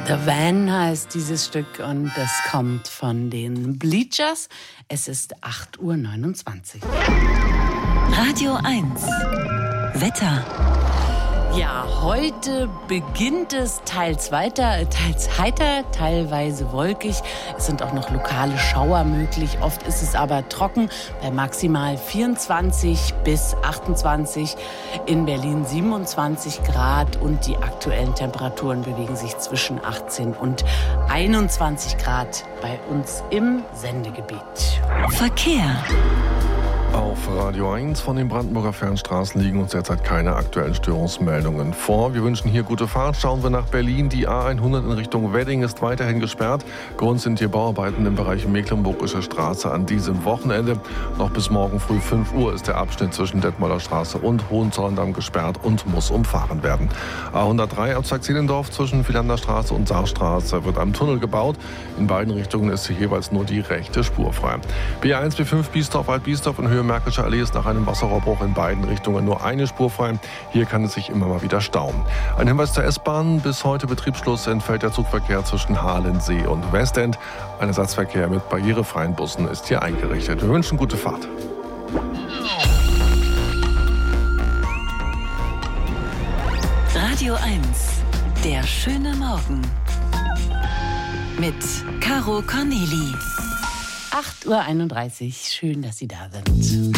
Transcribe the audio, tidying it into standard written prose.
The Van heißt dieses Stück und es kommt von den Bleachers. Es ist 8:29 Uhr. Radio 1 Wetter. Ja, heute beginnt es teils heiter, teilweise wolkig. Es sind auch noch lokale Schauer möglich. Oft ist es aber trocken bei maximal 24 bis 28. In Berlin 27 Grad und die aktuellen Temperaturen bewegen sich zwischen 18 und 21 Grad bei uns im Sendegebiet. Verkehr. Auf Radio 1 von den Brandenburger Fernstraßen liegen uns derzeit keine aktuellen Störungsmeldungen vor. Wir wünschen hier gute Fahrt. Schauen wir nach Berlin. Die A100 in Richtung Wedding ist weiterhin gesperrt. Grund sind hier Bauarbeiten im Bereich Mecklenburgische Straße an diesem Wochenende. Noch bis morgen früh 5 Uhr ist der Abschnitt zwischen Detmolder Straße und Hohenzollern-Damm gesperrt und muss umfahren werden. A103 Abzweig-Zehlendorf zwischen Vielander Straße und Saarstraße wird ein Tunnel gebaut. In beiden Richtungen ist hier jeweils nur die rechte Spur frei. B1, B5 Biesdorf-Waldbiesdorf in Höhe Märkische Allee ist nach einem Wasserrohrbruch in beiden Richtungen nur eine Spur frei. Hier kann es sich immer mal wieder stauen. Ein Hinweis zur S-Bahn. Bis heute Betriebsschluss entfällt der Zugverkehr zwischen Halensee und Westend. Ein Ersatzverkehr mit barrierefreien Bussen ist hier eingerichtet. Wir wünschen gute Fahrt. Radio 1, der schöne Morgen. Mit Caro Corneli. 8:31 Uhr. Schön, dass Sie da sind.